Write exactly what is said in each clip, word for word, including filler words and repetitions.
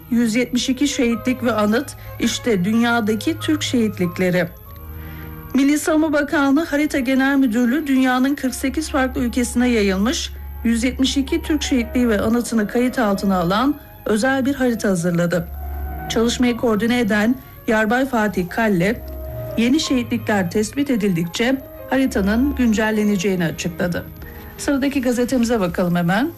yüz yetmiş iki şehitlik ve anıt, işte dünyadaki Türk şehitlikleri. Milli Savunma Bakanlığı Harita Genel Müdürlüğü dünyanın kırk sekiz farklı ülkesine yayılmış yüz yetmiş iki Türk şehitliği ve anıtını kayıt altına alan özel bir harita hazırladı. Çalışmayı koordine eden Yarbay Fatih Kalle, yeni şehitlikler tespit edildikçe haritanın güncelleneceğini açıkladı. Sıradaki gazetemize bakalım hemen.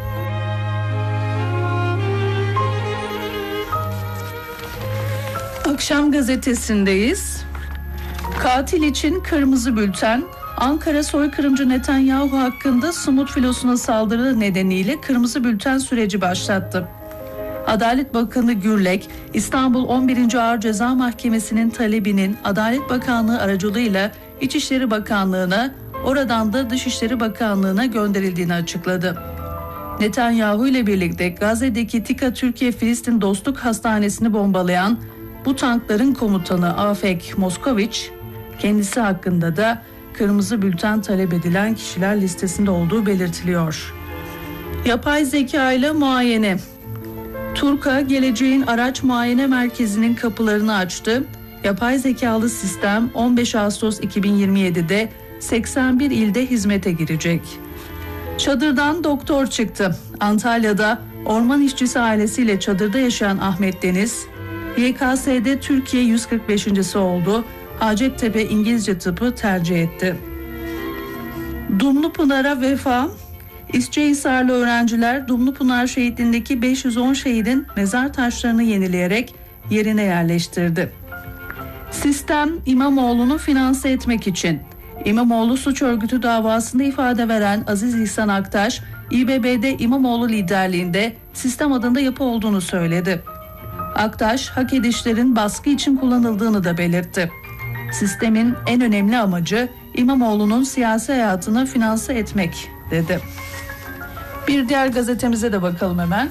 Akşam gazetesindeyiz. Katil için kırmızı bülten. Ankara soykırımcı Netanyahu hakkında Sumut filosuna saldırı nedeniyle kırmızı bülten süreci başlattı. Adalet Bakanı Gürlek, İstanbul on birinci Ağır Ceza Mahkemesi'nin talebinin Adalet Bakanlığı aracılığıyla İçişleri Bakanlığı'na, oradan da Dışişleri Bakanlığı'na gönderildiğini açıkladı. Netanyahu ile birlikte Gazze'deki Tika Türkiye Filistin Dostluk Hastanesi'ni bombalayan bu tankların komutanı Afek Moskoviç, kendisi hakkında da kırmızı bülten talep edilen kişiler listesinde olduğu belirtiliyor. Yapay zeka ile muayene. TURKA, geleceğin araç muayene merkezinin kapılarını açtı. Yapay zekalı sistem on beş Ağustos iki bin yirmi yedi'de seksen bir ilde hizmete girecek. Çadırdan doktor çıktı. Antalya'da orman işçisi ailesiyle çadırda yaşayan Ahmet Deniz, Y K S'de Türkiye yüz kırk beşincisi oldu. Hacettepe İngilizce tıpı tercih etti. Dumlupınar'a vefa. İsçehisarlı öğrenciler Dumlupınar şehitliğindeki beş yüz on şehidin mezar taşlarını yenileyerek yerine yerleştirdi. Sistem İmamoğlu'nu finanse etmek için. İmamoğlu suç örgütü davasında ifade veren Aziz İhsan Aktaş, İBB'de İmamoğlu liderliğinde sistem adında yapı olduğunu söyledi. Aktaş, hak edişlerin baskı için kullanıldığını da belirtti. Sistemin en önemli amacı İmamoğlu'nun siyasi hayatını finanse etmek, dedi. Bir diğer gazetemize de bakalım hemen.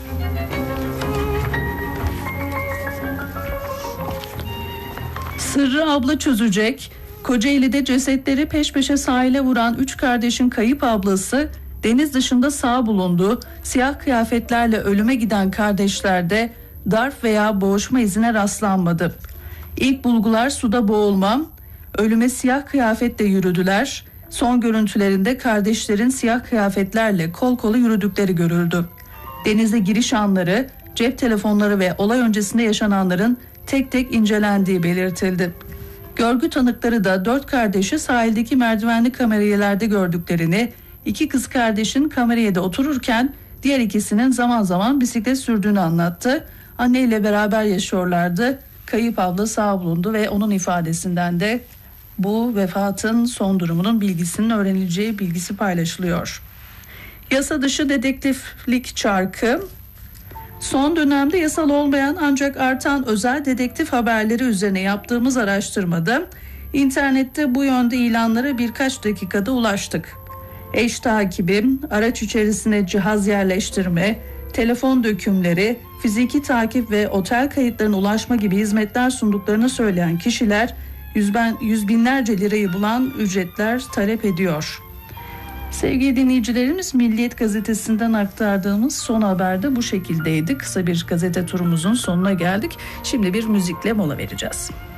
Sırrı abla çözecek. Kocaeli'de cesetleri peş peşe sahile vuran üç kardeşin kayıp ablası, deniz dışında sağ bulundu. Siyah kıyafetlerle ölüme giden kardeşlerde darp veya boğuşma izine rastlanmadı. İlk bulgular suda boğulma, ölüme siyah kıyafetle yürüdüler. Son görüntülerinde kardeşlerin siyah kıyafetlerle kol kola yürüdükleri görüldü. Denize giriş anları, cep telefonları ve olay öncesinde yaşananların tek tek incelendiği belirtildi. Görgü tanıkları da dört kardeşi sahildeki merdivenli kamerayelerde gördüklerini, iki kız kardeşin kameraya da otururken diğer ikisinin zaman zaman bisiklet sürdüğünü anlattı. Anneyle beraber yaşıyorlardı. Kayıp abla sağ bulundu ve onun ifadesinden de bu vefatın son durumunun bilgisinin öğrenileceği bilgisi paylaşılıyor. Yasa dışı dedektiflik çarkı. Son dönemde yasal olmayan ancak artan özel dedektif haberleri üzerine yaptığımız araştırmada internette bu yönde ilanlara birkaç dakikada ulaştık. Eş takibi, araç içerisine cihaz yerleştirme, telefon dökümleri, fiziki takip ve otel kayıtlarına ulaşma gibi hizmetler sunduklarını söyleyen kişiler yüz, ben, yüz binlerce lirayı bulan ücretler talep ediyor. Sevgili dinleyicilerimiz, Milliyet Gazetesi'nden aktardığımız son haberde bu şekildeydi. Kısa bir gazete turumuzun sonuna geldik. Şimdi bir müzikle mola vereceğiz.